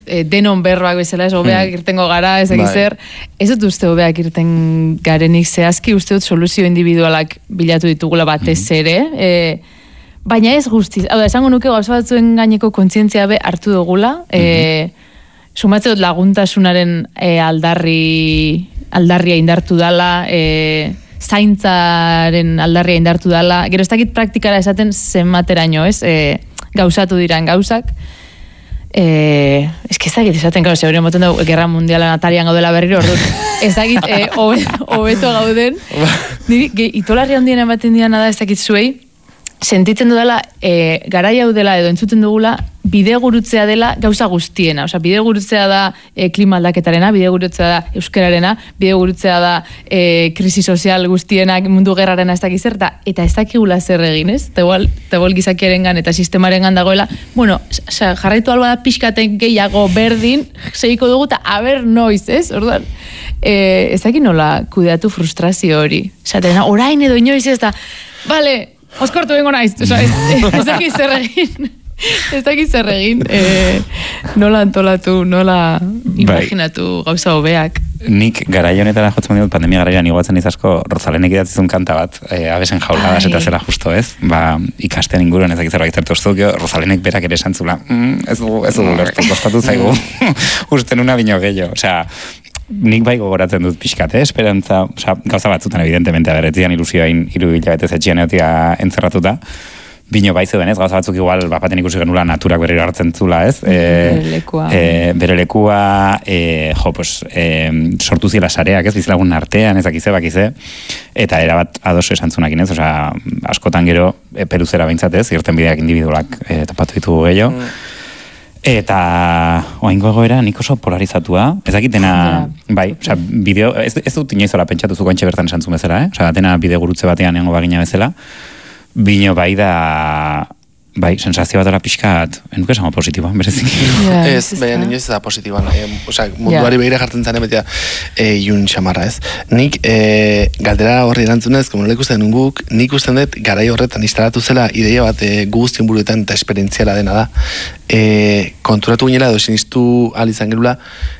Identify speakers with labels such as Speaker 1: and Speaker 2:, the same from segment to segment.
Speaker 1: denon berroak bezala, ez hobeak irtengo gara, ez zer, ez dut uste hobeak irten garenik zehazki, uste dut soluzio individualak bilatu ditugula batez ere, baina ez guztiz, hau da, esango nuke gauza batzuen gaineko kontzientzia be hartu dugula, sumatze dut laguntasunaren aldarria indartu dala, zaintzaren aldarria indartu dala, gero ez dakit praktikara esaten zenbateraino, ez, gauzatu diran gauzak, ez dakit esaten, gau, zeure moten dugu, Gerra Mundialan atarian gaudela berriro, ordu, ez dakit, hobeto gauden, niri, itolarri handien ematen diana da, ez dakit zuei, sentitzen dudala, garai hau dela edo entzuten dugula, bidegurutzea dela gauza guztiena. Osa, bidegurutzea da klima aldaketarena, bidegurutzea da euskararena, bidegurutzea da krisi sozial guztienak, mundu gerrarena ez dakiz zer, eta ez dakigula zer egin, ez? Eta igual gizakiarengan eta sistemarengan dagoela, bueno, jarraitu alba da pixkaten gehiago berdin, segiko dugu eta aber noiz, ez? Orduan, ez dakit nola kudeatu frustrazio hori. Zaten, orain edo inoiz ez da, bale, oskortu bengo naiz, ez dakit zer egin. Ez dakit zer egin, nola antolatu, nola imaginatu gauza hobeak.
Speaker 2: Nik garai honetara jotzen dut pandemia garaian iguatzen izasko Rozalenek idatzizun kanta bat, abesen jauladas eta zela justo ez, ikasten inguruen ez dakit zerbait zertu oztu, Rozalenek berak ere esantzula, ez dugu lertu, kostatu zaigu, usten una bino gehiago, osea, nik bai gogoratzen dut pixkat, esperantza, gauza batzutan evidentemente, aberretzian ilusioain 3 hilabetez etxian egotia entzerratuta, bino bai zeuden ez, gauza batzuk igual bapaten ikusi genula naturak berriro hartzen zula ez, bere lekua, sortu zila sareak ez, bizilagun artean ez bakize, eta erabat adoso esantzunak inez, osea, askotan gero peruzera behintzat ez, irten bideak individualak topatu ditugu gehiago, eta oaingo egoera nik oso polarizatua, ez dakitena, bai, osea, bideo, ez dut inoizola pentsatu zuko entxe bertan esantzun bezala, osea, dena bide gurutze batean egongo bagina bezala, bino bai da, bai, sensazio bat dela pixkat, enuke esango positiboan, berezik.
Speaker 3: Ez, baina inoiz da positiboan, osea, munduari behira jartzen zane betea iun xamarra, ez. Nik, galdera horri erantzunez, komunolek uste denun guk, nik uste dut garai horretan instalatu zela ideia bat guztion buruetan eta esperientziala dena da. Konturatu ginela edo sinistu alizan gerula,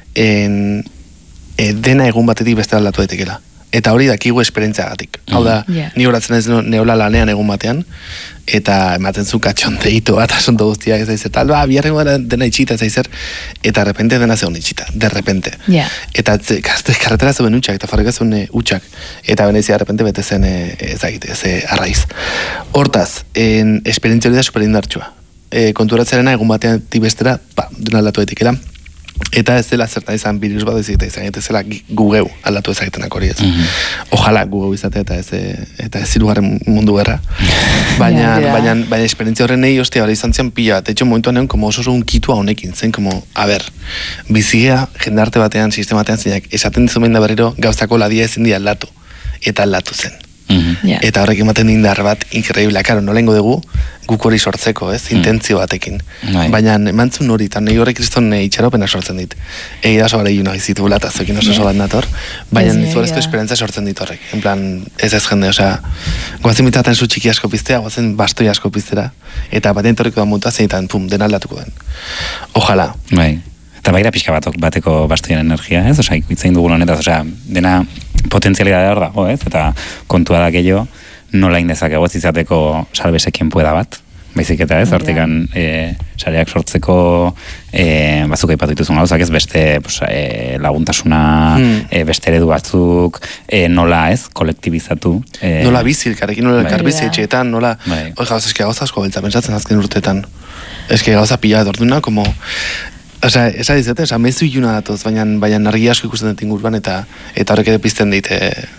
Speaker 3: dena egun batetik beste aldatu daitekela. Eta hori dakigu esperientziagatik. Hau da, ni horatzen ez neola lanean egun batean, eta ematen zu katxonteito bat asunto guztiak ez daizer, tal, biharren gara dena itxita ez daizer, eta derrepente dena zegoen itxita, derrepente. Eta karretera zegoen utxak, eta farrika zegoen utxak, eta benezia derrepente bete zen arraiz. Hortaz, esperientzia hori da superindartxua. Konturatzearena egun batean tibestera, dena aldatu etikela, eta ez dela zertan izan virus bat izan, eta ez dela gugeu aldatu ezagetenak hori ez. Ojala gugeu izatea eta ez zirugarren mundu gerra. Baina esperientzia horren nahi, hostia, hori izan zian pila bat. Etxo momentuan egon, como oso unkitua honekin zen, como, a ber, bizigea jendarte batean, sistema batean zeinak, esaten dizumen da berriro, gauzako ladia ezin di aldatu. Eta aldatu zen. Eta horrek ematen indar bat, increíble, karo, nolengo dugu, guk hori sortzeko, ez, intentzio batekin. Baina emantzun hori, eta nahi horrek kriston itxaropena sortzen dit. Egidaso gara iuna izitu eta zokin oso bat nator, baina nizuarezko esperantza sortzen dit horrek. En plan, ez jende, osea, guazen mitzaten zu txiki asko piztea, guazen bastoi asko piztera, eta batean torriko da mutua zeitan, pum, dena aldatuko den. Ojala.
Speaker 2: Bai. Eta baira pixka bateko bastoien energia, ez? Osa, ikuitzein dugun honetaz, osea, dena potentzialidadea hor dago, ez? Eta kontua da gehiago, nola indezak egoz izateko salbesekien pueda bat, baizik eta ez, hortikan sareak sortzeko batzuk aipatu dituzun gauzak, ez? Beste laguntasuna, beste eredu batzuk, nola ez, kolektibizatu.
Speaker 3: Nola bizi, elkarrekin nola elkar bizi etxeetan, nola, gauz, eske gauza asko beltza, pentsatzen azken urteetan. Eske gauza pila dorduna, como... Osa, esa dizete, mezu iluna datoz, baina argi asko ikusten dut ingurban, eta horrek ere pizten dit,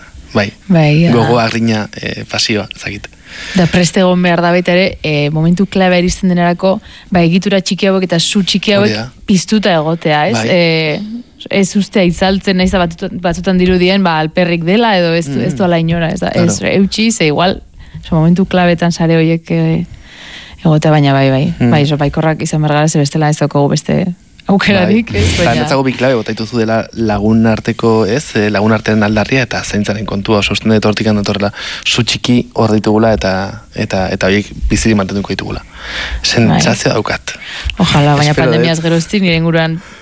Speaker 3: gogo agrina pasioa, zakit.
Speaker 1: Da preste egon behar da baita ere, momentu klabe iristen denerako, egitura txiki hauek eta zu txiki hauek piztuta egotea, ez? Ez ustea itzaltzen, nahiz da batzutan dirudien, alperrik dela, edo ez duala inora, ez eutxi, ze igual, momentu klabetan sare horiek egotea, baina bai, baikorrak izan bergara, ze bestela ez daukagu beste aukerarik, ez?
Speaker 3: Netzago bi klabe botaitu zu dela lagun arteko, ez? Lagun artean aldarria eta zaintzaren kontua sosten dut hortik datorrela zu txiki hor ditugula eta horiek biziri mantenduko ditugula. Sentsazioa daukat.
Speaker 1: Ojalá, baina pandemiaz geroztik nire inguruan